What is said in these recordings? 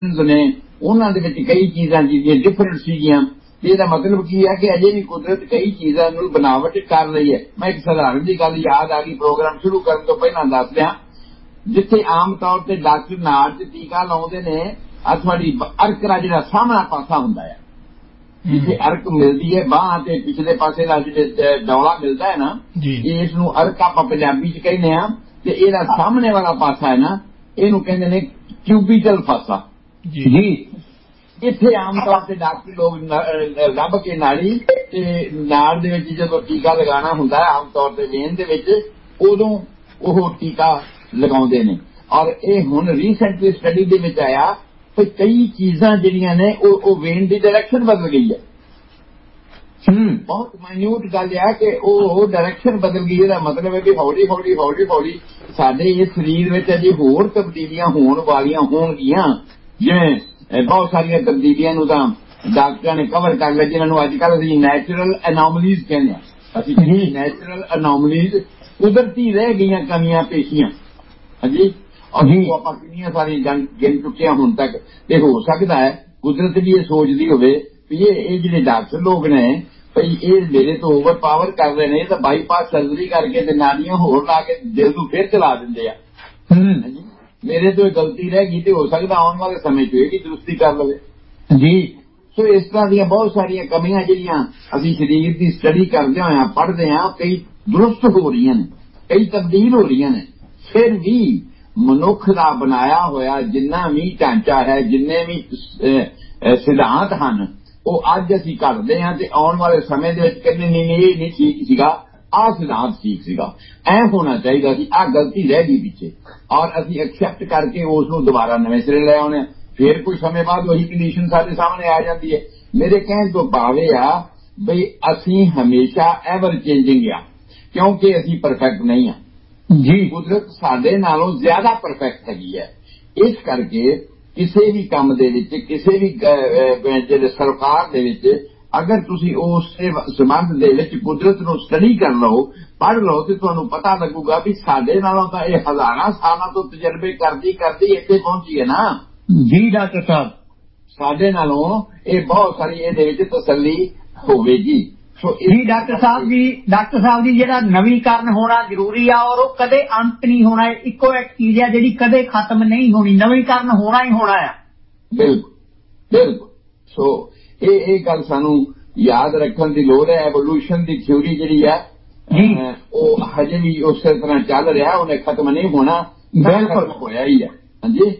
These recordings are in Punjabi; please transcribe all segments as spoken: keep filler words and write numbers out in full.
ਨੇ ਉਹਨਾਂ ਦੇ ਵਿੱਚ ਕਈ ਚੀਜ਼ਾਂ ਜਿਹੜੀਆਂ ਡਿਫਰੈਂਟ ਸੀਗੀਆਂ। ਇਹਦਾ ਮਤਲਬ ਕੀ ਹੈ ਕਿ ਅਜੇ ਵੀ ਕੁਦਰਤ ਕਈ ਚੀਜ਼ਾਂ ਨੂੰ ਬਨਾਵਟ ਕਰ ਰਹੀ ਹੈ। ਮੈਂ ਇੱਕ ਸਧਾਰਨ ਦੀ ਗੱਲ ਯਾਦ ਆ ਗਈ ਪ੍ਰੋਗਰਾਮ ਸ਼ੁਰੂ ਕਰਨ ਤੋਂ ਪਹਿਲਾਂ ਦੱਸ ਦਿਆਂ, ਜਿੱਥੇ ਆਮ ਤੌਰ ਤੇ ਡਾਕਟਰ ਨਾੜ 'ਚ ਟੀਕਾ ਲਾਉਂਦੇ ਨੇ, ਆ ਤੁਹਾਡੀ ਅਰਕ ਦਾ ਜਿਹੜਾ ਸਾਹਮਣਾ ਪਾਸਾ ਹੁੰਦਾ ਹੈ, ਜਿੱਥੇ ਅਰਕ ਮਿਲਦੀ ਹੈ ਬਾਂਹ ਤੇ ਪਿਛਲੇ ਪਾਸੇ ਦਾ ਜਿਹੜੇ ਡੌਲਾ ਮਿਲਦਾ ਹੈ ਨਾ, ਇਸ ਨੂੰ ਅਰਕ ਆਪਾਂ ਪੰਜਾਬੀ 'ਚ ਕਹਿੰਦੇ ਆ। ਤੇ ਇਹਦਾ ਸਾਹਮਣੇ ਵਾਲਾ ਪਾਸਾ ਹੈ ਨਾ, ਇਹਨੂੰ ਕਹਿੰਦੇ ਨੇ ਕਿਊਬੀਟਲ ਪਾਸਾ ਜੀ। ਇੱਥੇ ਆਮ ਤੌਰ ਤੇ ਡਾਕਟਰ ਲੋਕ ਲੱਭ ਕੇ ਨਾੜੀ ਤੇ ਨਾੜ ਦੇ ਵਿੱਚ ਜਦੋਂ ਟੀਕਾ ਲਗਾਉਣਾ ਹੁੰਦਾ ਹੈ, ਆਮ ਤੌਰ ਤੇ ਵੇਨ ਦੇ ਵਿੱਚ, ਉਦੋਂ ਉਹ ਟੀਕਾ ਲਗਾਉਂਦੇ ਨੇ। ਔਰ ਇਹ ਹੁਣ ਰੀਸੈਂਟਲੀ ਸਟੱਡੀ ਦੇ ਵਿੱਚ ਆਇਆ ਕਿ ਕਈ ਚੀਜ਼ਾਂ ਜਿਹੜੀਆਂ ਨੇ ਉਹ ਉਹ ਵੇਨ ਦੀ ਡਾਇਰੈਕਸ਼ਨ ਬਦਲ ਗਈ ਹੈ। ਹਮ ਬਹੁਤ ਮਾਈਨਿਊਟ ਗੱਲ ਹੈ ਕਿ ਉਹ ਡਾਇਰੈਕਸ਼ਨ ਬਦਲ ਗਈ। ਇਹਦਾ ਮਤਲਬ ਹੈ ਕਿ ਹੌਲੀ ਹੌਲੀ ਹੌਲੀ ਹੌਲੀ ਸਾਡੇ ਇਸ ਸਰੀਰ ਵਿੱਚ ਅਜੇ ਹੋਰ ਤਬਦੀਲੀਆਂ ਹੋਣ ਵਾਲੀਆਂ ਹੋਣਗੀਆਂ। ਜਿਵੇਂ ਬਹੁਤ ਸਾਰੀਆਂ ਤਬਦੀਲੀਆਂ ਨੂੰ ਤਾਂ ਡਾਕਟਰਾਂ ਨੇ ਕਵਰ ਕਰ ਲਿਆ, ਜਿਹਨਾਂ ਨੂੰ ਅੱਜ ਕੱਲ੍ਹ ਅਸੀਂ ਨੈਚੁਰਲ ਅਨੋਮਲੀਜ਼ ਕਹਿੰਦੇ ਹਾਂ। ਅਸੀਂ ਕਹਿੰਦੇ ਨੈਚੁਰਲ ਅਨੋਮਲੀਜ਼, ਕੁਦਰਤੀ ਰਹਿ ਗਈਆਂ ਕਮੀਆਂ ਪੇਸ਼ੀਆਂ। ਹਾਂਜੀ, ਉਹ ਆਪਾਂ ਕਿੰਨੀਆਂ ਸਾਰੀਆਂ ਗਿਣ ਚੁੱਕੇ ਹਾਂ ਹੁਣ ਤੱਕ। ਤੇ ਹੋ ਸਕਦਾ ਹੈ ਕੁਦਰਤ ਵੀ ਇਹ ਸੋਚਦੀ ਹੋਵੇ ਵੀ ਇਹ ਇਹ ਜਿਹੜੇ ਡਾਕਟਰ ਲੋਕ ਨੇ ਭਈ ਇਹ ਮੇਰੇ ਤੋਂ ਓਵਰ ਪਾਵਰ ਕਰ ਰਹੇ ਨੇ, ਇਹ ਤਾਂ ਬਾਈਪਾਸ ਸਰਜਰੀ ਕਰਕੇ ਤੇ ਨਾੜੀਆਂ ਹੋਰ ਲਾ ਕੇ ਦਿਲ ਨੂੰ ਫਿਰ ਚਲਾ ਦਿੰਦੇ ਆ। ਮੇਰੇ ਤੋਂ ਇਹ ਗਲਤੀ ਰਹਿ ਗਈ ਤੇ ਹੋ ਸਕਦਾ ਆਉਣ ਵਾਲੇ ਸਮੇਂ 'ਚ ਇਹਦੀ ਦਰੁਸਤੀ ਕਰ ਲਵੇ ਜੀ। ਸੋ ਇਸ ਤਰ੍ਹਾਂ ਦੀਆਂ ਬਹੁਤ ਸਾਰੀਆਂ ਕਮੀਆਂ ਜਿਹੜੀਆਂ ਅਸੀਂ ਸਰੀਰ ਦੀ ਸਟੱਡੀ ਕਰਦੇ ਹੋਏ ਪੜ੍ਹਦੇ ਹਾਂ, ਕਈ ਦਰੁਸਤ ਹੋ ਰਹੀਆਂ ਨੇ, ਕਈ ਤਬਦੀਲ ਹੋ ਰਹੀਆਂ ਨੇ। ਫਿਰ ਵੀ ਮਨੁੱਖ ਦਾ ਬਣਾਇਆ ਹੋਇਆ ਜਿੰਨਾ ਵੀ ਢਾਂਚਾ ਹੈ, ਜਿੰਨੇ ਵੀ ਸਿਧਾਂਤ ਹਨ, ਉਹ ਅੱਜ ਅਸੀਂ ਘੜਦੇ ਹਾਂ ਤੇ ਆਉਣ ਵਾਲੇ ਸਮੇਂ ਦੇ ਵਿੱਚ ਕਹਿੰਦੇ ਨਹੀਂ ਨਹੀਂ ਇਹ ਨਹੀਂ ਠੀਕ ਸੀਗਾ, ਆਹ ਸਿਧਾਂਤ ਠੀਕ ਸੀਗਾ, ਐ ਹੋਣਾ ਚਾਹੀਦਾ ਸੀ, ਆਹ ਗਲਤੀ ਰਹਿ ਗਈ ਪਿੱਛੇ। ਔਰ ਅਸੀਂ ਐਕਸੈਪਟ ਕਰਕੇ ਉਸ ਨੂੰ ਦੁਬਾਰਾ ਨਵੇਂ ਸਿਰੇ ਲੈ ਆਉਣੇ। ਫਿਰ ਕੁਝ ਸਮੇਂ ਬਾਅਦ ਉਹੀ ਕੰਡੀਸ਼ਨ ਸਾਡੇ ਸਾਹਮਣੇ ਆ ਜਾਂਦੀ ਹੈ। ਮੇਰੇ ਕਹਿਣ ਤੋਂ ਭਾਵ ਇਹ ਆ ਬਈ ਅਸੀਂ ਹਮੇਸ਼ਾ ਐਵਰ ਚੇਂਜਿੰਗ ਆ, ਕਿਉਂਕਿ ਅਸੀਂ ਪਰਫੈਕਟ ਨਹੀਂ ਆ ਜੀ। ਕੁਦਰਤ ਸਾਡੇ ਨਾਲੋਂ ਜ਼ਿਆਦਾ ਪਰਫੈਕਟ ਹੈਗੀ ਹੈ। ਇਸ ਕਰਕੇ ਕਿਸੇ ਵੀ ਕੰਮ ਦੇ ਵਿੱਚ, ਕਿਸੇ ਵੀ ਜਿਹੜੇ ਸਰਕਾਰ ਦੇ ਵਿੱਚ, ਅਗਰ ਤੁਸੀਂ ਉਸ ਸੰਬੰਧ ਦੇ ਵਿੱਚ ਕੁਦਰਤ ਨੂੰ ਸਟੱਡੀ ਕਰ ਲਓ, ਪੜ੍ਹ ਲਓ, ਤੇ ਤੁਹਾਨੂੰ ਪਤਾ ਲੱਗੂਗਾ ਵੀ ਸਾਡੇ ਨਾਲੋਂ ਤਾਂ ਇਹ ਹਜ਼ਾਰਾਂ ਸਾਲਾਂ ਤੋਂ ਤਜਰਬੇ ਕਰਦੀ ਕਰਦੀ ਇੱਥੇ ਪਹੁੰਚੀ ਹੈ ਨਾ ਜੀ ਡਾਕਟਰ ਸਾਹਿਬ। ਸਾਡੇ ਨਾਲੋਂ ਇਹ ਬਹੁਤ ਸਾਰੀ ਇਹਦੇ ਵਿੱਚ ਤਸੱਲੀ ਹੋਵੇਗੀ। ਸੋ ਜੀ ਡਾਕਟਰ ਸਾਹਿਬ ਜੀ, ਡਾਕਟਰ ਸਾਹਿਬ ਜੀ ਜਿਹੜਾ ਨਵੀਕਰਨ ਹੋਣਾ ਜ਼ਰੂਰੀ ਆ, ਔਰ ਉਹ ਕਦੇ ਅੰਤ ਨਹੀਂ ਹੋਣਾ। ਇੱਕੋ ਇੱਕ ਚੀਜ਼ ਹੈ ਜਿਹੜੀ ਕਦੇ ਖਤਮ ਨਹੀਂ ਹੋਣੀ, ਨਵੀਕਰਨ ਹੋਣਾ ਹੀ ਹੋਣਾ ਆ। ਬਿਲਕੁਲ ਬਿਲਕੁਲ। ਸੋ ਇਹ ਇਹ ਗੱਲ ਸਾਨੂੰ ਯਾਦ ਰੱਖਣ ਦੀ ਲੋੜ ਹੈ। ਐਵੋਲੂਸ਼ਨ ਦੀ ਥਿਊਰੀ ਜਿਹੜੀ ਹੈ ਉਹ ਹਜੇ ਵੀ ਉਸੇ ਤਰ੍ਹਾਂ ਚੱਲ ਰਿਹਾ, ਉਹਨੇ ਖਤਮ ਨਹੀਂ ਹੋਣਾ, ਬਿਲਕੁਲ ਹੋਇਆ ਹੀ ਹੈ। ਹਾਂਜੀ,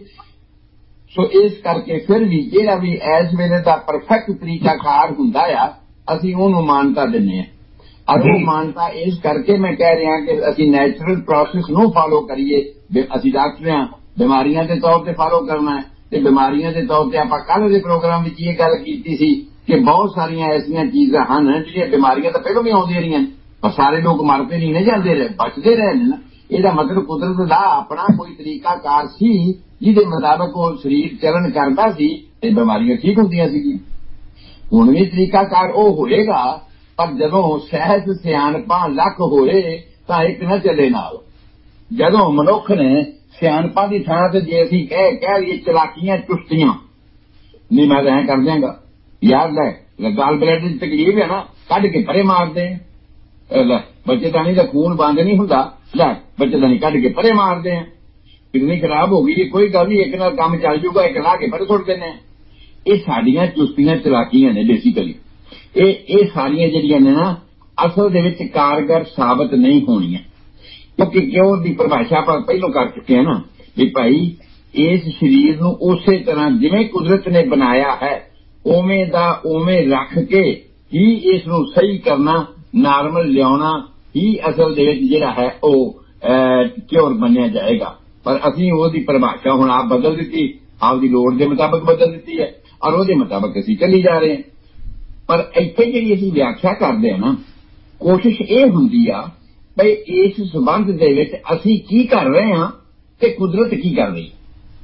ਸੋ ਇਸ ਕਰਕੇ ਫਿਰ ਵੀ ਜਿਹੜਾ ਵੀ ਇਸ ਵੇਲੇ ਦਾ ਪਰਫੈਕਟ ਤਰੀਕਾਕਾਰ ਹੁੰਦਾ ਆ, ਅਸੀਂ ਉਹਨੂੰ ਮਾਨਤਾ ਦਿੰਦੇ ਹਾਂ। ਔਰ ਉਹ ਮਾਨਤਾ ਇਸ ਕਰਕੇ ਮੈਂ ਕਹਿ ਰਿਹਾ ਕਿ ਅਸੀਂ ਨੈਚੁਰਲ ਪ੍ਰੋਸੈਸ ਨੂੰ ਫਾਲੋ ਕਰੀਏ। ਅਸੀਂ ਡਾਕਟਰ ਹਾਂ, ਬਿਮਾਰੀਆਂ ਦੇ ਤੌਰ ਤੇ ਫਾਲੋ ਕਰਨਾ ਹੈ। ਤੇ ਬਿਮਾਰੀਆਂ ਦੇ ਤੌਰ ਤੇ ਆਪਾਂ ਕੱਲ੍ਹ ਦੇ ਪ੍ਰੋਗਰਾਮ ਵਿੱਚ ਇਹ ਗੱਲ ਕੀਤੀ ਸੀ ਕਿ ਬਹੁਤ ਸਾਰੀਆਂ ਐਸੀਆਂ ਚੀਜ਼ਾਂ ਹਨ ਜਿਹੜੀਆਂ ਬਿਮਾਰੀਆਂ ਤਾਂ ਪਹਿਲਾਂ ਵੀ ਆਉਂਦੀਆਂ ਰਹੀਆਂ ਨੇ, ਪਰ ਸਾਰੇ ਲੋਕ ਮਰਦੇ ਨਹੀਂ ਨੇ, ਜਾਂਦੇ ਰਹੇ, ਬਚਦੇ ਰਹੇ ਨੇ ਨਾ। ਇਹਦਾ ਮਤਲਬ ਕੁਦਰਤ ਦਾ ਆਪਣਾ ਕੋਈ ਤਰੀਕਾਕਾਰ ਸੀ ਜਿਹਦੇ ਮੁਤਾਬਕ ਉਹ ਸਰੀਰ ਚੱਲਣ ਕਰਦਾ ਸੀ ਤੇ ਬਿਮਾਰੀਆਂ ਠੀਕ ਹੁੰਦੀਆਂ ਸੀਗੀਆਂ। ਹੁਣ ਵੀ ਤਰੀਕਾਕਾਰ ਉਹ ਹੋਏਗਾ, ਪਰ ਜਦੋਂ ਸਹਿਜ ਸਿਆਣਪਾਂ ਲੱਖ ਹੋਏ ਤਾਂ ਇੱਕ ਨਾ ਚੱਲੇ ਨਾਲ। ਜਦੋਂ ਮਨੁੱਖ ਨੇ ਸਿਆਣਪਾਂ ਦੀ ਥਾਂ ਤੇ ਜੇ ਅਸੀਂ ਕਹਿ ਕਹਿ ਲਈਏ ਚਲਾਕੀਆਂ ਚੁਸਤੀਆਂ, ਨਹੀਂ ਮੈਂ ਤਾਂ ਐਂ ਕਰ ਦਿਆਂਗਾ, ਯਾਰ ਲੈ ਗਾਲ ਬਲੈਡ ਦੀ ਤਕਲੀਫ ਹੈ ਨਾ, ਕੱਢ ਕੇ ਪਰੇ ਮਾਰਦੇ ਆ। ਲੈ ਬੱਚੇਦਾਨੀ ਦਾ ਖੂਨ ਬੰਦ ਨਹੀਂ ਹੁੰਦਾ, ਲੈ ਬੱਚੇਦਾਨੀ ਕੱਢ ਕੇ ਪਰੇ ਮਾਰਦੇ ਆ। ਕਿਡਨੀ ਖਰਾਬ ਹੋ ਗਈ, ਕੋਈ ਗੱਲ ਨਹੀਂ, ਇੱਕ ਨਾਲ ਕੰਮ ਚੱਲ ਜੂਗਾ, ਇੱਕ ਲਾ ਕੇ ਪਰੇ ਸੁੱਟ ਦਿੰਦੇ ਆ। ਇਹ ਸਾਡੀਆਂ ਚੁਸਤੀਆਂ ਚਲਾਕੀਆਂ ਨੇ ਬੇਸਿਕਲੀ। ਇਹ ਇਹ ਸਾਰੀਆਂ ਜਿਹੜੀਆਂ ਨੇ ਨਾ ਅਸਲ ਦੇ ਵਿੱਚ ਕਾਰਗਰ ਸਾਬਤ ਨਹੀਂ ਹੋਣੀਆਂ, ਕਿਉਂਕਿ ਕਿਉਂ ਦੀ ਪਰਿਭਾਸ਼ਾ ਆਪਾਂ ਪਹਿਲਾਂ ਕਰ ਚੁੱਕੇ ਹਾਂ ਨਾ ਵੀ ਭਾਈ ਇਸ ਸਰੀਰ ਨੂੰ ਉਸੇ ਤਰ੍ਹਾਂ ਜਿਵੇਂ ਕੁਦਰਤ ਨੇ ਬਣਾਇਆ ਹੈ ਉਵੇਂ ਦਾ ਉਵੇਂ ਰੱਖ ਕੇ ਹੀ ਇਸ ਨੂੰ ਸਹੀ ਕਰਨਾ, ਨਾਰਮਲ ਲਿਆਉਣਾ ਹੀ ਅਸਲ ਦੇ ਵਿੱਚ ਜਿਹੜਾ ਹੈ ਉਹ ਕਿਉਰ ਬਣਿਆ ਜਾਏਗਾ। ਪਰ ਅਸੀਂ ਉਹਦੀ ਪਰਿਭਾਸ਼ਾ ਹੁਣ ਆਪ ਬਦਲ ਦਿੱਤੀ, ਆਪਦੀ ਲੋੜ ਦੇ ਮੁਤਾਬਕ ਬਦਲ ਦਿੱਤੀ ਹੈ, ਔਰ ਉਹਦੇ ਮੁਤਾਬਕ ਅਸੀਂ ਚੱਲੀ ਜਾ ਰਹੇ ਹਾਂ। ਪਰ ਇੱਥੇ ਜਿਹੜੀ ਅਸੀਂ ਵਿਆਖਿਆ ਕਰਦੇ ਹਾਂ ਨਾ, ਕੋਸ਼ਿਸ਼ ਇਹ ਹੁੰਦੀ ਆ ਬਈ ਇਸ ਸੰਬੰਧ ਦੇ ਵਿੱਚ ਅਸੀਂ ਕੀ ਕਰ ਰਹੇ ਹਾਂ ਤੇ ਕੁਦਰਤ ਕੀ ਕਰ ਰਹੀ,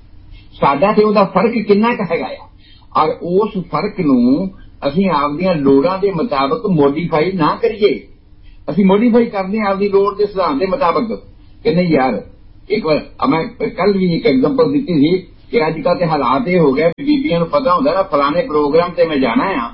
ਸਾਡਾ ਤੇ ਉਹਦਾ ਫਰਕ ਕਿੰਨਾ ਕੁ ਹੈਗਾ ਆ। ਔਰ ਉਸ ਫਰਕ ਨੂੰ ਅਸੀਂ ਆਪਦੀਆਂ ਲੋੜਾਂ ਦੇ ਮੁਤਾਬਕ ਮੋਡੀਫਾਈ ਨਾ ਕਰੀਏ। ਅਸੀਂ ਮੋਡੀਫਾਈ ਕਰਦੇ ਹਾਂ ਆਪਦੀ ਲੋੜ ਦੇ ਸਿਧਾਂਤ ਦੇ ਮੁਤਾਬਕ ਕਿ ਨਹੀਂ ਯਾਰ। ਇੱਕ ਵਾਰ ਮੈਂ ਕੱਲ ਵੀ ਇੱਕ ਐਗਜ਼ਾਮਪਲ ਦਿੱਤੀ ਸੀ कि अजकल तो हालात ये हो गए बीबियां नूं पता हुंदा ना फलाने प्रोग्राम ते मैं जाना आ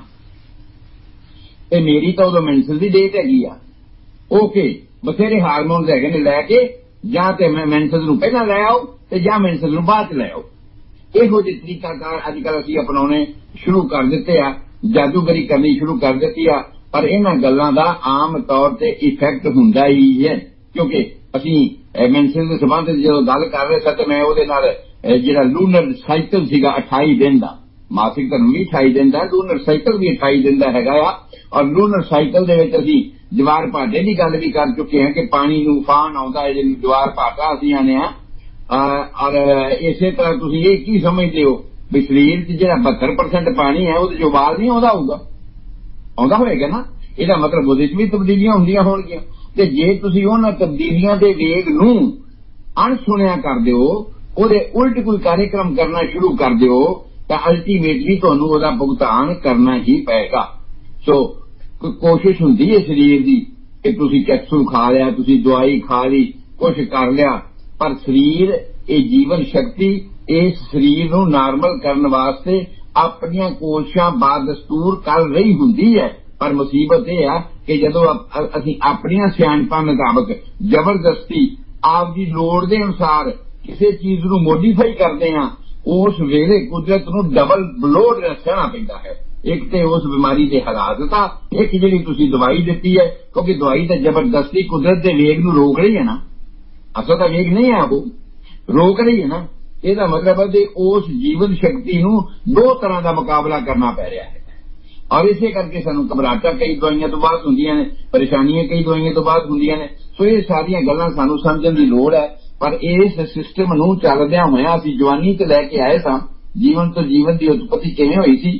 ते मेरी तो उदों मैंसल की डेट हैगी आ ओके बथेरे हारमोन हैगे ने लैके जां ते मैं मैंसल नूं पहलां लै आओ ते जां मैंसल नूं बाद च लै आओ। इहो जिहे तरीकाकार अजकल असीं अपनाने शुरू कर दिते आ जादूगरी करनी शुरू कर दित्ती आ पर इन्हां गल्लां दा आम तौर ते इफैक्ट हुंदा ही है क्योंकि असीं मैंसल दे संबंध जदों गल कर रहे सी ते मैं उहदे नाल जिहड़ा लूनर साइकिल सीगा अठाई दिन दा मासिक धर्म भी अठाई दिन का लूनर साइकिल भी अठाई दिन का है और लूनर साइकिल दे विच असीं जवार भाटे की गल भी कर चुके हैं कि पानी नूं फान आउंदा है जिहनूं जवार भाटा असीं आने आ और इसे तरह तुसीं ये की समझदे हो भी शरीर च जिहड़ा बहत्तर परसेंट पानी है उहदे च उबाल नहीं आउंदा होऊगा आउंदा होएगा ना ਇਹਦਾ मतलब ਉਹਦੇ 'ਚ ਵੀ ਤਬਦੀਲੀਆਂ ਹੁੰਦੀਆਂ ਹੋਣਗੀਆਂ ਤੇ ਜੇ ਤੁਸੀਂ ਉਹਨਾਂ ਤਬਦੀਲੀਆਂ ਦੇ ਵੇਗ ਨੂੰ ਅਣਸੁਣਿਆ ਕਰਦੇ ਹੋ ਉਹਦੇ ਉਲਟ ਕੋਈ ਕਾਰਜਕ੍ਰਮ ਕਰਨਾ ਸ਼ੁਰੂ ਕਰ ਦਿਓ ਤਾਂ ਅਲਟੀਮੇਟਲੀ ਤੁਹਾਨੂੰ ਉਹਦਾ ਭੁਗਤਾਨ ਕਰਨਾ ਹੀ ਪਏਗਾ। ਸੋ ਕੋਸ਼ਿਸ਼ ਹੁੰਦੀ ਹੈ ਸਰੀਰ ਦੀ ਕਿ ਤੁਸੀਂ ਕੈਪਸੂਲ ਖਾ ਲਿਆ ਤੁਸੀਂ ਦਵਾਈ ਖਾ ਲਈ ਕੁਛ ਕਰ ਲਿਆ ਪਰ ਸਰੀਰ ਇਹ ਜੀਵਨ ਸ਼ਕਤੀ ਇਸ ਸਰੀਰ ਨੂੰ ਨਾਰਮਲ ਕਰਨ ਵਾਸਤੇ ਆਪਣੀਆਂ ਕੋਸ਼ਿਸ਼ਾਂ ਬਾਦਸਤੂਰ ਕਰ ਰਹੀ ਹੁੰਦੀ ਹੈ पर मुसीबत यह है कि जदों असीं अपनियां सियाणपां मुताबक जबरदस्ती आपदी लोड़ दे अनुसार किसी चीज नूं मोडीफाई करते हैं उस वेले कुदरत नूं डबल ब्लोड सहना पैंदा है। एक तो उस बीमारी के हालात था एक जिहड़ी तुसीं दवाई दित्ती है क्योंकि दवाई तो जबरदस्ती कुदरत के वेग नूं रोक रही है ना असल का वेग नहीं है वो रोक रही है ना इसका मतलब है कि उस जीवन शक्ति नूं दो तरह का मुकाबला करना पै रहा है और इसे करके सानू घबराहटा कई दवाइयां तो बाद हुंदियां ने परेशानियां कई दवाइयां तो बाद हुंदियां ने सो ये सारियां गल्लां सानू समझण दी लोड़ है पर इस सिस्टम नूं चलदियां होइयां असीं जवानी ते लैके आए सां जीवन तो जीवन की उत्पत्ति किवें होई सी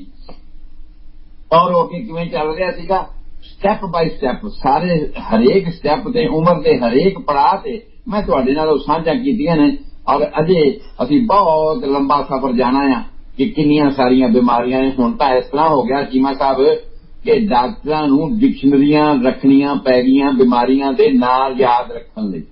और वो किवें चल रहा सीगा स्टैप बाय स्टैप सारे हरेक स्टैप ते उम्र दे हरेक पड़ाव ते मैं तुहाडे नाल साझा कीतियां ने और अजे असीं बहुत लंबा सफर जाना है कि किन्नियां सारियां बीमारियां ने हुण तां इस तरह हो गया चीमा साहब कि डॉक्टरां नूं डिक्शनरियां रखनियां पै गईयां बीमारियां दे नाम याद रखण लई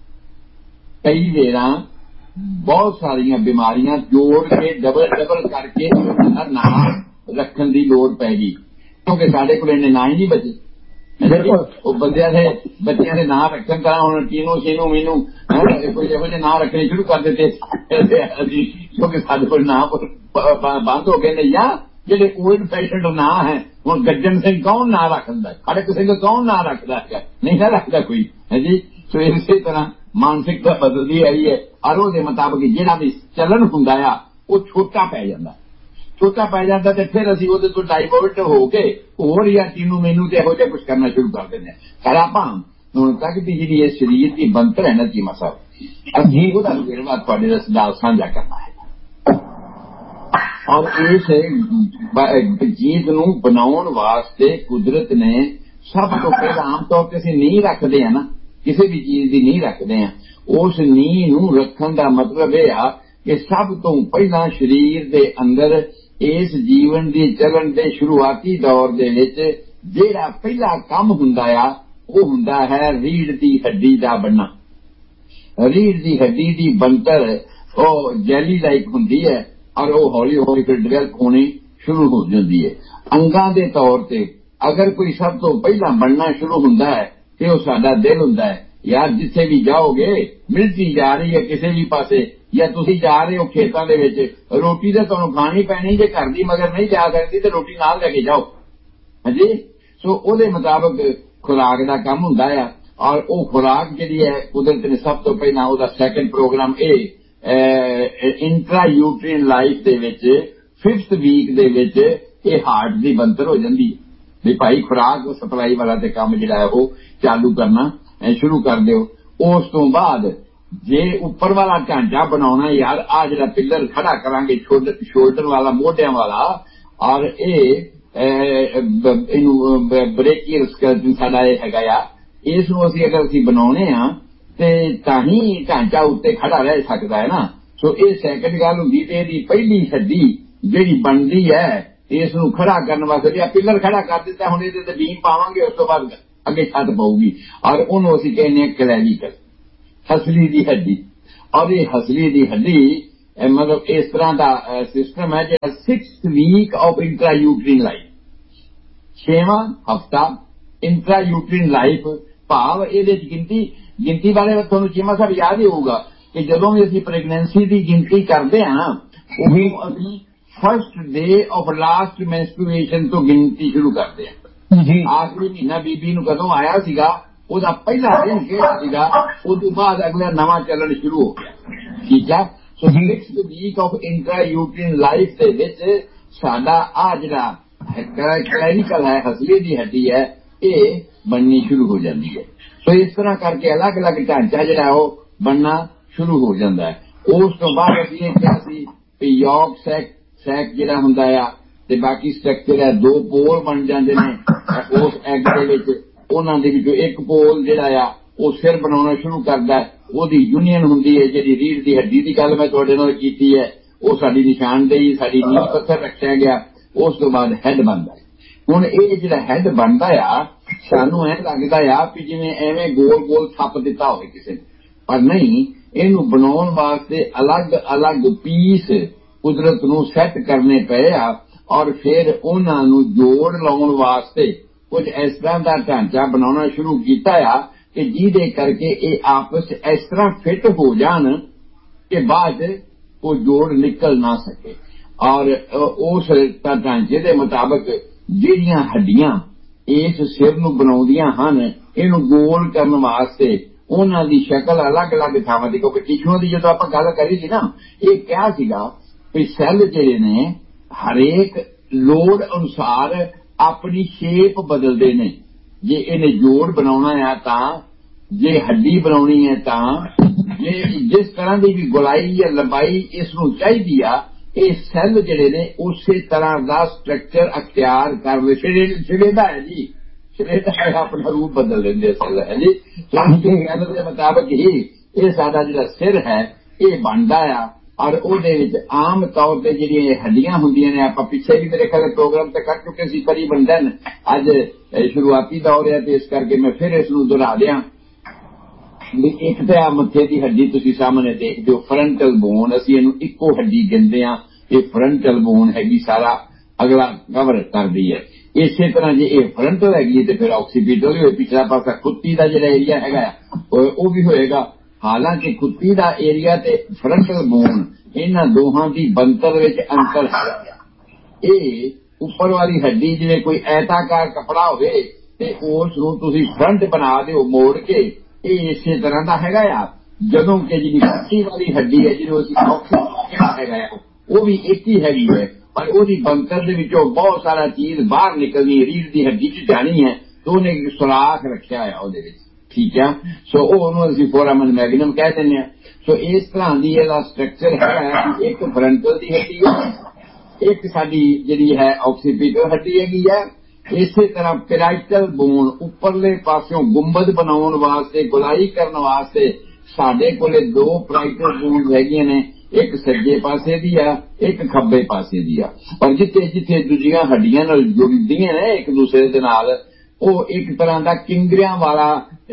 कई वेरां बहुत सारियां बीमारियां जोड़ के डबल डबल करके उन्हां दा नाम रखण दी लोड़ पै गई क्योंकि साडे कोल इन्ने नाम ही नहीं बचे बंदियां ने बच्चियां ने नाम रखण तां हुण टीनू सीनू मीनू कोई इहो जिहे नाम रखने शुरू कर दिते क्योंकि साडे कोल नाम बंद हो गए ने या जिहड़े ओल्ड फैशनड नाम है हुण गज्जन सिंह कौन नाम रखदा खड़क सिंह कौन नाम रखदा है नहीं ना रखदा कोई है जी। सो इसे तरह मानसिकता बदलदी आई है और ਉਹਦੇ ਮੁਤਾਬਕ ਜਿਹੜਾ ਵੀ ਚੱਲਣ ਹੁੰਦਾ ਆ ਉਹ ਛੋਟਾ ਪੈ ਜਾਂਦਾ ਛੋਟਾ ਪੈ ਜਾਂਦਾ ਤੇ ਫਿਰ ਅਸੀਂ ਉਹਦੇ ਤੋਂ ਡਾਈਵਰਟ ਹੋ ਕੇ ਹੋਰ ਜਾਂ ਟੀਨੂ ਮੈਨੂੰ ਤੇ ਇਹੋ ਜਿਹਾ ਕੁਝ ਕਰਨਾ ਸ਼ੁਰੂ ਕਰ ਦਿੰਦੇ ਹਾਂ। ਪਰ ਆਪਾਂ ਹੁਣ ਤੱਕ ਦੀ ਜਿਹੜੀ ਇਹ ਸਰੀਰ ਦੀ ਬਣਤਰ ਹੈ ਨਾ ਚੀਮਾ ਸਾਹਿਬ ਅਸੀਂ ਉਹਦਾ ਵੇਰਵਾ ਤੁਹਾਡੇ ਨਾਲ ਸਾਂਝਾ ਕਰਨਾ ਹੈ और इस चीज नूं बनाउण वास्ते कुदरत ने सब तो पहला आम तौर पर असीं नींह रखते हैं ना किसी भी चीज की नींह रखते हैं उस नींह नूं रखण दा मतलब यह आ कि सब तो पहला शरीर दे अंदर इस जीवन दी चलन दे शुरुआती दौर दे विच जिहड़ा पहला काम हुंदा आ वो हुंदा है रीढ़ दी हड्डी दा बनना। रीढ़ दी हड्डी दी बनतर ओ जैली लाइक हुंदी है और वो हौली हौली फिर डिवेल्प होनी शुरू हो जाती है। अंगां दे तौर ते अगर कोई सब तो पहला बनना शुरू हुंदा है तो वो साडा दिल हुंदा है यार जिथे भी जाओगे मिलती जा रही है किसी भी पासे या तुसीं जा रहे हो खेतां दे विच रोटी तो तुहानूं खानी पैनी जे घर दी मगर नहीं जा सकदी ते रोटी नाल लैके जाओ हां जी। सो उहदे मुताबक खुराक दा काम हुंदा है और वो खुराक जिहड़ी है कुदरत ने सब तो पहला उहदा सैकंड प्रोग्राम ए इंट्रा यूट्रीन लाइफ दे विच फिफ्थ वीक दे विच ये हार्ट दी बनतर हो जाती है भी भाई खुराक सप्लाई वाला ते काम जिहड़ा है वो चालू करना शुरू कर दिओ। उस तो बाद जे उपर वाला ढांचा बनाउणा यार आ जिहड़ा पिलर खड़ा करांगे शोल्डर वाला मोढियां वाला और ये इहनूं ब्रेकियल स्केलेटन साडा ये हैगा आ इस नूं असीं अगर असीं बनाउणे आ ते तां ही ढांचा उत्ते खड़ा रह सकदा है ना। सो ये सैकंड गल हुंदी ते इहदी पहली हड्डी जिहड़ी बनदी है इस नूं खड़ा करन वास्ते पिलर खड़ा कर दित्ता हुण इहदे ते बीम पावांगे उस तो बाद अगे छत पऊगी और उहनूं असीं कहने क्लैविकल हसली दी हड्डी और ये हसली दी हड्डी मतलब इस तरह का सिस्टम है जो six week of intra uterine life, छेवां हफ्ता इंट्रा यूट्रीन लाइफ, भाव ये गिनती गिनती बारे तुहानूं चीमा साहब याद ही होगा कि जदों भी असीं प्रेगनेंसी की गिनती करते हैं ना, वो असीं first day of last menstruation तो गिनती शुरू करते हैं। आखिरी महीना बीबी नूं कदों आया सीगा, ਉਹਦਾ ਪਹਿਲਾ ਦਿਨ ਕਿਹੜਾ ਸੀਗਾ, ਉਦੋਂ ਬਾਅਦ ਅਗਲਾ ਨਵਾਂ ਚੱਲਣ ਸ਼ੁਰੂ ਹੋ ਗਿਆ। ਠੀਕ ਹੈ। ਸੋ sixth week of intra ਯੂਟਰੀਨ life ਦੇ ਵਿੱਚ ਸਾਡਾ ਆ ਜਿਹੜਾ ਕਲੈਰੀਕਲ ਹੈ, ਹਸਲੇ ਦੀ ਹੱਡੀ ਹੈ, ਇਹ ਬਣਨੀ ਸ਼ੁਰੂ ਹੋ ਜਾਂਦੀ ਹੈ। ਸੋ ਇਸ ਤਰ੍ਹਾਂ ਕਰਕੇ ਅਲੱਗ ਅਲੱਗ ਢਾਂਚਾ ਜਿਹੜਾ ਉਹ ਬਣਨਾ ਸ਼ੁਰੂ ਹੋ ਜਾਂਦਾ ਹੈ। ਉਸ ਤੋਂ ਬਾਅਦ ਅਸੀਂ ਇਹ ਕਿਹਾ ਸੀ ਵੀ ਯੋਗ ਸੈਕ ਸੈਕ ਜਿਹੜਾ ਹੁੰਦਾ ਆ ਤੇ ਬਾਕੀ ਸਟਰਕਚਰ ਹੈ, ਦੋ ਪੋਲ ਬਣ ਜਾਂਦੇ ਨੇ ਉਸ ਐਗ ਦੇ ਵਿੱਚ। ਉਹਨਾਂ ਦੇ ਵਿੱਚੋਂ ਇੱਕ ਪੋਲ ਜਿਹੜਾ ਆ ਉਹ ਸਿਰ ਬਣਾਉਣਾ ਸ਼ੁਰੂ ਕਰਦਾ, ਉਹਦੀ ਯੂਨੀਅਨ ਹੁੰਦੀ ਹੈ। ਜਿਹੜੀ ਰੀੜ੍ਹ ਦੀ ਹੱਡੀ ਦੀ ਗੱਲ ਮੈਂ ਤੁਹਾਡੇ ਨਾਲ ਕੀਤੀ ਹੈ, ਉਹ ਸਾਡੀ ਨਿਸ਼ਾਨਦੇਹੀ, ਸਾਡੀ ਨੀਂਹ ਪੱਥਰ ਰੱਖਿਆ ਗਿਆ। ਉਸ ਤੋਂ ਬਾਅਦ ਹੈਡ ਬਣਦਾ। ਹੁਣ ਇਹ ਜਿਹੜਾ ਹੈਡ ਬਣਦਾ ਆ, ਸਾਨੂੰ ਐਂ ਲੱਗਦਾ ਆ ਵੀ ਜਿਵੇਂ ਐਵੇਂ ਗੋਲ ਗੋਲ ਥੱਪ ਦਿੱਤਾ ਹੋਵੇ ਕਿਸੇ ਨੇ, ਪਰ ਨਹੀਂ। ਇਹਨੂੰ ਬਣਾਉਣ ਵਾਸਤੇ ਅਲੱਗ ਅਲੱਗ ਪੀਸ ਕੁਦਰਤ ਨੂੰ ਸੈੱਟ ਕਰਨੇ ਪਏ ਆ, ਔਰ ਫਿਰ ਉਹਨਾਂ ਨੂੰ ਜੋੜ ਲਾਉਣ ਵਾਸਤੇ ਕੁਝ ਇਸ ਤਰ੍ਹਾਂ ਦਾ ਢਾਂਚਾ ਬਣਾਉਣਾ ਸ਼ੁਰੂ ਕੀਤਾ ਆ ਕਿ ਜਿਹਦੇ ਕਰਕੇ ਇਹ ਆਪਸ ਇਸ ਤਰ੍ਹਾਂ ਫਿੱਟ ਹੋ ਜਾਣ ਕਿ ਬਾਅਦ ਉਹ ਜੋੜ ਨਿਕਲ ਨਾ ਸਕੇ। ਔਰ ਉਸ ਢਾਂਚੇ ਦੇ ਮੁਤਾਬਕ ਜਿਹੜੀਆਂ ਹੱਡੀਆਂ ਇਸ ਸਿਰ ਨੂੰ ਬਣਾਉਂਦੀਆਂ ਹਨ, ਇਹਨੂੰ ਗੋਲ ਕਰਨ ਵਾਸਤੇ ਉਹਨਾਂ ਦੀ ਸ਼ਕਲ ਅਲੱਗ ਅਲੱਗ ਥਾਵਾਂ ਦੀ, ਕਿਉਂਕਿ ਟਿਸ਼ੂਆਂ ਦੀ ਜਦੋਂ ਆਪਾਂ ਗੱਲ ਕਰੀ ਸੀ ਨਾ, ਇਹ ਕਿਹਾ ਸੀਗਾ ਵੀ ਸੈੱਲ ਜਿਹੜੇ ਨੇ ਹਰੇਕ ਲੋੜ ਅਨੁਸਾਰ ਆਪਣੀ ਸ਼ੇਪ ਬਦਲਦੇ ਨੇ। ਜੇ ਇਹਨੇ ਜੋੜ ਬਣਾਉਣਾ ਆ ਤਾਂ, ਜੇ ਹੱਡੀ ਬਣਾਉਣੀ ਹੈ ਤਾਂ, ਜੇ ਜਿਸ ਤਰ੍ਹਾਂ ਦੀ ਵੀ ਗੁਲਾਈ ਜਾਂ ਲੰਬਾਈ ਇਸ ਨੂੰ ਚਾਹੀਦੀ ਆ, ਇਹ ਸੈੱਲ ਜਿਹੜੇ ਨੇ ਉਸੇ ਤਰ੍ਹਾਂ ਦਾ ਸਟਰਕਚਰ ਅਖਤਿਆਰ ਕਰਦੇ। ਸ਼ਰੀਦਾ ਹੈ ਜੀ, ਸ਼ਰੀਦਾ ਹੈ, ਆਪਣਾ ਰੂਪ ਬਦਲ ਲੈਂਦੇ ਸੈੱਲ ਹੈ ਜੀ। ਸੈੱਲ ਦੇ ਮੁਤਾਬਕ ਹੀ ਇਹ ਸਾਡਾ ਜਿਹੜਾ ਸਿਰ ਹੈ ਇਹ ਬਣਦਾ ਆ। ਔਰ ਉਹਦੇ ਵਿੱਚ ਆਮ ਤੌਰ ਤੇ ਜਿਹੜੀਆਂ ਹੱਡੀਆਂ ਹੁੰਦੀਆਂ ਨੇ, ਆਪਾਂ ਪਿੱਛੇ ਵੀ ਮੇਰੇ ਖਿਆਲ ਪ੍ਰੋਗਰਾਮ ਤੇ ਕਰ ਚੁੱਕੇ ਸੀ ਤਕਰੀਬਨ ਦਿਨ, ਅੱਜ ਸ਼ੁਰੂਆਤੀ ਦੌਰ ਹੈ ਤੇ ਇਸ ਕਰਕੇ ਮੈਂ ਫਿਰ ਇਸ ਨੂੰ ਦੁਹਰਾ ਦਿਆਂ ਵੀ ਇੱਕ ਤਾਂ ਆ ਮੱਥੇ ਦੀ ਹੱਡੀ ਤੁਸੀਂ ਸਾਹਮਣੇ ਦੇਖਦੇ ਹੋ, ਫਰੰਟਲ ਬੋਨ, ਅਸੀਂ ਇਹਨੂੰ ਇੱਕੋ ਹੱਡੀ ਕਹਿੰਦੇ ਆ। ਇਹ ਫਰੰਟਲ ਬੋਨ ਹੈਗੀ, ਸਾਰਾ ਅਗਲਾ ਕਵਰ ਕਰਦੀ ਹੈ। ਇਸੇ ਤਰ੍ਹਾਂ ਜੇ ਇਹ ਫਰੰਟਲ ਹੈਗੀ ਤੇ ਫਿਰ ਆਕਸੀਪੀਟਲ ਵੀ ਹੋਏ, ਪਿਛਲਾ ਪਾਸਾ ਖੁੱਤੀ ਦਾ ਜਿਹੜਾ ਏਰੀਆ ਹੈਗਾ ਉਹ ਵੀ ਹੋਏਗਾ। ਹਾਲਾਂਕਿ ਖੁੱਤੀ ਦਾ ਏਰੀਆ ਤੇ ਫਰੰਟਲ ਬੋਨ, ਇਹਨਾਂ ਦੋਹਾਂ ਦੀ ਬਣਤਰ ਵਿੱਚ ਅੰਤਰ ਹੈ। ਇਹ ਉੱਪਰ ਵਾਲੀ ਹੱਡੀ ਜਿਵੇਂ ਕੋਈ ਐਤਾਕਾਰ ਕੱਪੜਾ ਹੋਵੇ ਤੇ ਉਸ ਨੂੰ ਤੁਸੀਂ ਫਰੰਟ ਬਣਾ ਦਿਓ ਮੋੜ ਕੇ, ਇਹ ਇਸੇ ਤਰ੍ਹਾਂ ਦਾ ਹੈਗਾ ਆ। ਜਦੋਂ ਕਿ ਜਿਹੜੀ ਖੁੱਤੀ ਵਾਲੀ ਹੱਡੀ ਹੈ, ਜਿਹਨੂੰ ਅਸੀਂ ਆਕਸੀਪੀਟਲ ਹੈਗਾ ਆ, ਉਹ ਵੀ ਇੱਕ ਹੀ ਹੈਗੀ ਹੈ, ਪਰ ਉਹਦੀ ਬਣਤਰ ਦੇ ਵਿੱਚੋਂ ਬਹੁਤ ਸਾਰਾ ਚੀਜ਼ ਬਾਹਰ ਨਿਕਲਣੀ, ਰੀੜ੍ਹ ਦੀ ਹੱਡੀ 'ਚ ਜਾਣੀ ਹੈ, ਤੇ ਉਹਨੇ ਸੁਰਾਖ ਰੱਖਿਆ ਆ ਉਹਦੇ ਵਿੱਚ। ਠੀਕ ਹੈ। ਸੋ ਉਹਨੂੰ ਅਸੀਂ ਫੋਰਾਮਨ ਮੈਗਨਮ ਕਹਿ ਦਿੰਦੇ ਹਾਂ। ਸੋ ਇਸ ਤਰ੍ਹਾਂ ਦੀ ਇਹਦਾ ਸਟਰਕਚਰ ਹੈਗਾ ਕਿ ਇੱਕ ਫਰੰਟਲ ਦੀ ਹੱਡੀ ਹੈ, ਇੱਕ ਸਾਡੀ ਜਿਹੜੀ ਹੈ ਆਕਸੀਪੀਟਲ ਹੱਡੀ ਹੈਗੀ ਹੈ। ਇਸੇ ਤਰ੍ਹਾਂ ਪੈਰਾਈਟਲ ਬੋਨ, ਉੱਪਰਲੇ ਪਾਸਿਓਂ ਗੁੰਬਦ ਬਣਾਉਣ ਵਾਸਤੇ, ਗੁਲਾਈ ਕਰਨ ਵਾਸਤੇ ਸਾਡੇ ਕੋਲੇ ਦੋ ਪੈਰਾਈਟਲ ਬੋਨ ਹੈਗੀਆਂ ਨੇ, ਇੱਕ ਸੱਜੇ ਪਾਸੇ ਦੀ ਆ, ਇੱਕ ਖੱਬੇ ਪਾਸੇ ਦੀ ਆ। ਪਰ ਜਿੱਥੇ ਜਿੱਥੇ ਦੂਜੀਆਂ ਹੱਡੀਆਂ ਨਾਲ ਜੁੜਦੀਆਂ ਨੇ ਇੱਕ ਦੂਸਰੇ ਦੇ ਨਾਲ, ਉਹ ਇੱਕ ਤਰ੍ਹਾਂ ਦਾ ਕਿੰਗਰਿਆਂ ਵਾਲਾ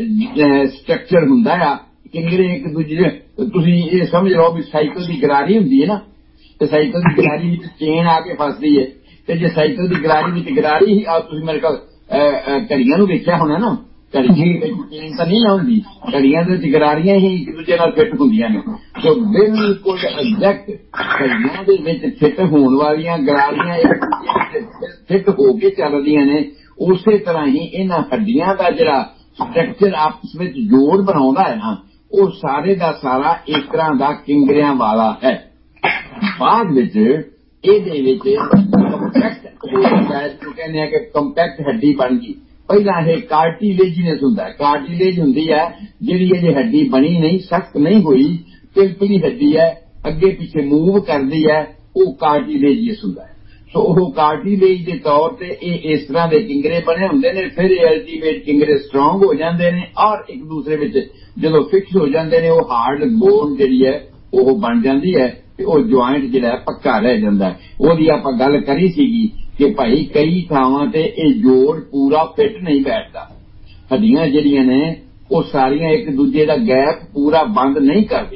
ਸਟਰਕਚਰ ਹੁੰਦਾ ਆ। ਕਿੰਗਰੇ ਇੱਕ ਦੂਜੇ, ਤੁਸੀਂ ਇਹ ਸਮਝ ਲਓ ਵੀ ਸਾਈਕਲ ਦੀ ਗਰਾਰੀ ਹੁੰਦੀ ਹੈ ਨਾ, ਤੇ ਸਾਈਕਲ ਦੀ ਗਰਾਰੀ ਵਿੱਚ ਚੇਨ ਆ ਕੇ ਫਸਦੀ ਹੈ, ਤੇ ਜੇ ਸਾਈਕਲ ਦੀ ਗਰਾਰੀ ਵਿੱਚ ਗਰਾਰੀ ਹੀ ਆ, ਤੁਸੀਂ ਮੇਰੇ ਕੋਲ ਘੜੀਆਂ ਨੂੰ ਵੇਖਿਆ ਹੋਣਾ ਨਾ, ਘੜੀ ਚੇਨ ਤਾਂ ਨਹੀਂ ਨਾ ਹੁੰਦੀ, ਘੜੀਆਂ ਦੇ ਵਿੱਚ ਗਰਾਰੀਆਂ ਹੀ ਇੱਕ ਦੂਜੇ ਨਾਲ ਫਿੱਟ ਹੁੰਦੀਆਂ ਨੇ। ਸੋ ਬਿਲਕੁਲ ਐਗਜ਼ੈਕਟ ਘੜੀਆਂ ਦੇ ਵਿੱਚ ਫਿੱਟ ਹੋਣ ਵਾਲੀਆਂ ਗਰਾਰੀਆਂ ਫਿੱਟ ਹੋ ਕੇ ਚੱਲਦੀਆਂ ਨੇ। ਉਸੇ ਤਰ੍ਹਾਂ ਹੀ ਇਹਨਾਂ ਹੱਡੀਆਂ ਦਾ ਜਿਹੜਾ ਸਟਰਕਚਰ ਆਪਸ ਵਿੱਚ ਜੋੜ ਬਣਾਉਂਦਾ ਹੈ ਨਾ, ਉਹ ਸਾਰੇ ਦਾ ਸਾਰਾ ਇਸ ਤਰ੍ਹਾਂ ਦਾ ਕਿੰਗਰਿਆਂ ਵਾਲਾ ਹੈ। ਬਾਅਦ ਵਿੱਚ ਇਹਦੇ ਵਿੱਚ ਕੰਪੈਕਟ ਹੋ ਜਾਂਦਾ ਹੈ, ਕਹਿੰਦੇ ਆ ਕਿ ਕੰਪੈਕਟ ਹੱਡੀ ਬਣ ਗਈ। ਪਹਿਲਾਂ ਇਹ ਕਾਰਟੀਲੇਜੀਨਸ ਹੁੰਦਾ ਹੈ, ਕਾਰਟੀਲੇਜ ਹੁੰਦੀ ਹੈ ਜਿਹੜੀ ਇਹ ਹੱਡੀ ਬਣੀ ਨਹੀਂ, ਸਖਤ ਨਹੀਂ ਹੋਈ, ਪਿਲਪਿਲੀ ਹੱਡੀ ਹੈ, ਅੱਗੇ ਪਿੱਛੇ ਮੂਵ ਕਰਦੀ ਹੈ, ਉਹ ਕਾਰਟੀਲੇਜੀਅਸ ਹੁੰਦਾ ਹੈ। ਸੋ ਉਹ ਕਾਰਟੀਲੇਜ ਦੇ ਤੌਰ ਤੇ ਇਹ ਇਸ ਤਰ੍ਹਾਂ ਦੇ ਕਿੰਗਰੇ ਬਣੇ ਹੁੰਦੇ ਨੇ। ਫਿਰ ਇਹ ਅਲਟੀਮੇਟ ਕਿੰਗਰੇ ਸਟਰੋਂਗ ਹੋ ਜਾਂਦੇ ਨੇ, ਔਰ ਇੱਕ ਦੂਸਰੇ ਵਿੱਚ ਜਦੋਂ ਫਿਕਸ ਹੋ ਜਾਂਦੇ ਨੇ, ਉਹ ਹਾਰਡ ਬੋਨ ਜਿਹੜੀ ਹੈ ਉਹ ਬਣ ਜਾਂਦੀ ਹੈ, ਤੇ ਉਹ ਜੁਆਇੰਟ ਜਿਹੜਾ ਪੱਕਾ ਰਹਿ ਜਾਂਦਾ ਹੈ। ਉਹਦੀ ਆਪਾਂ ਗੱਲ ਕਰੀ ਸੀਗੀ ਕਿ ਭਾਈ ਕਈ ਥਾਵਾਂ ਤੇ ਇਹ ਜੋੜ ਪੂਰਾ ਫਿੱਟ ਨਹੀਂ ਬੈਠਦਾ, ਹੱਡੀਆਂ ਜਿਹੜੀਆਂ ਨੇ ਉਹ ਸਾਰੀਆਂ ਇੱਕ ਦੂਜੇ ਦਾ ਗੈਪ ਪੂਰਾ ਬੰਦ ਨਹੀਂ ਕਰਦੀਆਂ,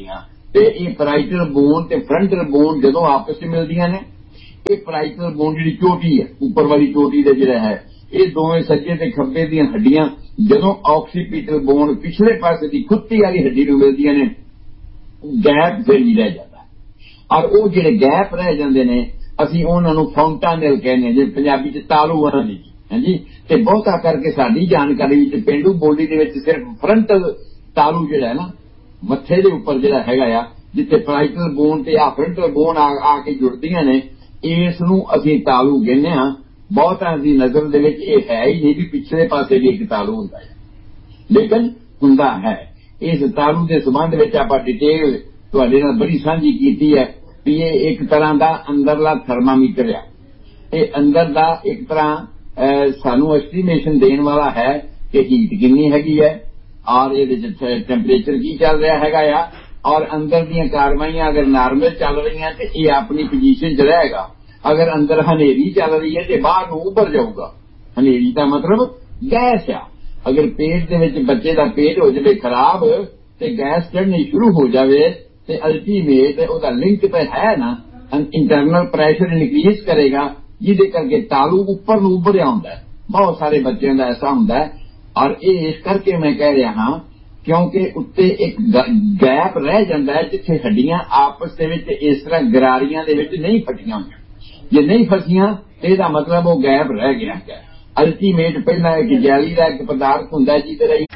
ਤੇ ਇਹ ਪੈਰਾਈਟਲ ਬੋਨ ਤੇ ਫਰੰਟਲ ਬੋਨ ਜਦੋਂ ਆਪਸ ਵਿੱਚ ਮਿਲਦੀਆਂ ਨੇ, ਇਹ ਪੈਰਾਈਟਲ ਬੋਨ ਜਿਹੜੀ ਚੋਟੀ ਹੈ ਉੱਪਰ ਵਾਲੀ ਚੋਟੀ ਦਾ ਜਿਹੜਾ ਹੈ, ਇਹ ਦੋਵੇਂ ਸੱਜੇ ਤੇ ਖੱਬੇ ਦੀਆਂ ਹੱਡੀਆਂ ਜਦੋਂ ਆਕਸੀਪੀਟਲ ਬੋਨ ਪਿਛਲੇ ਪਾਸੇ ਦੀ ਖੁੱਤੀ ਵਾਲੀ ਹੱਡੀ ਨੂੰ ਮਿਲਦੀਆਂ ਨੇ, ਗੈਪ ਫਿਰ ਵੀ ਰਹਿ ਜਾਂਦਾ। ਔਰ ਉਹ ਜਿਹੜੇ ਗੈਪ ਰਹਿ ਜਾਂਦੇ ਨੇ ਅਸੀਂ ਉਹਨਾਂ ਨੂੰ ਫੌਂਟਾਨੇਲ ਕਹਿੰਦੇ ਹਾਂ, ਜਿਵੇਂ ਪੰਜਾਬੀ ਚ ਤਾਲੂ ਵਰਾਂ ਦੀ ਹਾਂਜੀ। ਤੇ ਬਹੁਤਾ ਕਰਕੇ ਸਾਡੀ ਜਾਣਕਾਰੀ ਵਿੱਚ ਪੇਂਡੂ ਬੋਲੀ ਦੇ ਵਿੱਚ ਸਿਰਫ ਫਰੰਟਲ ਤਾਲੂ ਜਿਹੜਾ ਹੈ ਨਾ ਮੱਥੇ ਦੇ ਉੱਪਰ ਜਿਹੜਾ ਹੈਗਾ ਆ, ਜਿੱਥੇ ਪੈਰਾਈਟਲ ਬੋਨ ਤੇ ਆ ਫਰੰਟਲ ਬੋਨ ਆ ਆ ਕੇ ਜੁੜਦੀਆਂ ਨੇ, ਇਸ ਨੂੰ ਅਸੀਂ ਤਾਲੂ ਕਹਿੰਦੇ ਹਾਂ। ਬਹੁਤਾਂ ਦੀ ਨਜ਼ਰ ਦੇ ਵਿੱਚ ਇਹ ਹੈ ਹੀ ਨਹੀਂ ਵੀ ਪਿਛਲੇ ਪਾਸੇ ਵੀ ਇੱਕ ਤਾਲੂ ਹੁੰਦਾ ਹੈ, ਲੇਕਿਨ ਹੁੰਦਾ ਹੈ। ਇਸ ਤਾਲੂ ਦੇ ਸੰਬੰਧ ਵਿੱਚ ਆਪਾਂ ਡਿਟੇਲ ਤੁਹਾਡੇ ਨਾਲ ਬੜੀ ਸਾਂਝੀ ਕੀਤੀ ਹੈ ਵੀ ਇਹ ਇੱਕ ਤਰ੍ਹਾਂ ਦਾ ਅੰਦਰਲਾ ਥਰਮਾਮੀਟਰ ਆ। ਇਹ ਅੰਦਰ ਦਾ ਇੱਕ ਤਰ੍ਹਾਂ ਸਾਨੂੰ ਐਸਟੀਮੇਸ਼ਨ ਦੇਣ ਵਾਲਾ ਹੈ ਕਿ ਹੀਟ ਕਿੰਨੀ ਹੈਗੀ ਹੈ ਔਰ ਇਹਦੇ ਚ ਟੈਂਪਰੇਚਰ ਕੀ ਚੱਲ ਰਿਹਾ ਹੈਗਾ ਆ, ਔਰ ਅੰਦਰ ਦੀਆਂ ਕਾਰਵਾਈਆਂ ਅਗਰ ਨਾਰਮਲ ਚੱਲ ਰਹੀਆਂ ਤੇ ਇਹ ਆਪਣੀ ਪੋਜੀਸ਼ਨ ਚ ਰਹੇਗਾ। ਅਗਰ ਅੰਦਰ ਹਨੇਰੀ ਚੱਲ ਰਹੀ ਹੈ ਤੇ ਬਾਹਰ ਨੂੰ ਉੱਭਰ ਜਾਊਗਾ। ਹਨੇਰੀ ਦਾ ਮਤਲਬ ਗੈਸ ਆ। ਅਗਰ ਪੇਟ ਦੇ ਵਿੱਚ ਬੱਚੇ ਦਾ ਪੇਟ ਹੋ ਜਾਵੇ ਖਰਾਬ ਤੇ ਗੈਸ ਚੜ੍ਹਨੀ ਸ਼ੁਰੂ ਹੋ ਜਾਵੇ ਤੇ ਅਲਟੀਮੇਟ ਉਹਦਾ ਲਿੰਕ ਤਾਂ ਹੈ ਨਾ, ਇੰਟਰਨਲ ਪ੍ਰੈਸ਼ਰ ਇਨਕਰੀਜ਼ ਕਰੇਗਾ ਜਿਹਦੇ ਕਰਕੇ ਤਾਲੂ ਉੱਪਰ ਨੂੰ ਉੱਭਰਿਆ ਹੁੰਦਾ ਹੈ। ਬਹੁਤ ਸਾਰੇ ਬੱਚਿਆਂ ਦਾ ਐਸਾ ਹੁੰਦਾ ਹੈ। ਔਰ ਇਹ ਇਸ ਕਰਕੇ ਮੈਂ ਕਹਿ ਰਿਹਾ ਹਾਂ ਕਿਉਂਕਿ ਉੱਤੇ ਇੱਕ ਗੈਪ ਰਹਿ ਜਾਂਦਾ ਹੈ ਜਿੱਥੇ ਹੱਡੀਆਂ ਆਪਸ ਦੇ ਵਿੱਚ ਇਸ ਤਰ੍ਹਾਂ ਗਰਾਰੀਆਂ ਦੇ ਵਿੱਚ ਨਹੀਂ ਫਟੀਆਂ ਹੋਈਆਂ। ਜੇ ਨਹੀਂ ਫਸੀਆਂ ਤੇ ਇਹਦਾ ਮਤਲਬ ਉਹ ਗੈਪ ਰਹਿ ਗਿਆ ਹੈ। ਅਲਟੀਮੇਟ ਪਹਿਲਾਂ ਇੱਕ ਜੈਲੀ ਦਾ ਇੱਕ ਪਦਾਰਥ ਹੁੰਦਾ ਜਿਹਦੇ ਰਾਹੀਂ